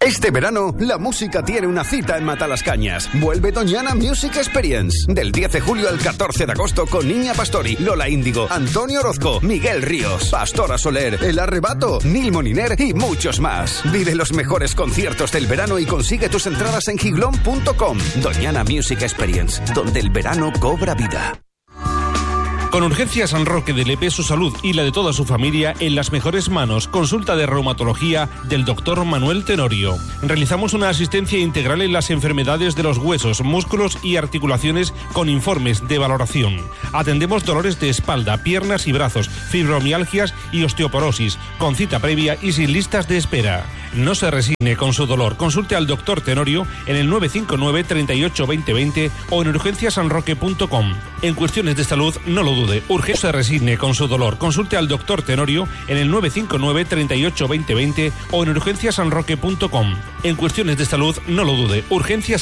Este verano, la música tiene una cita en Matalascañas. Vuelve Doñana Music Experience. Del 10 de julio al 14 de agosto con Niña Pastori, Lola Índigo, Antonio Orozco, Miguel Ríos, Pastora Soler, El Arrebato, Nil Moniner y muchos más. Vive los mejores conciertos del verano y consigue tus entradas en giglón.com. Doñana Music Experience, donde el verano cobra vida. Con Urgencias San Roque de Lepe, su salud y la de toda su familia en las mejores manos. Consulta de reumatología del doctor Manuel Tenorio. Realizamos una asistencia integral en las enfermedades de los huesos, músculos y articulaciones con informes de valoración. Atendemos dolores de espalda, piernas y brazos, fibromialgias y osteoporosis, con cita previa y sin listas de espera. No se resigne con su dolor. Consulte al doctor Tenorio en el 959 38 20 20 o en urgenciasanroque.com. En cuestiones de salud, no lo dude. No se resigne con su dolor. Consulte al doctor Tenorio en el 959 38 20 20 o en urgenciasanroque.com. En cuestiones de salud, no lo dude. Urgencias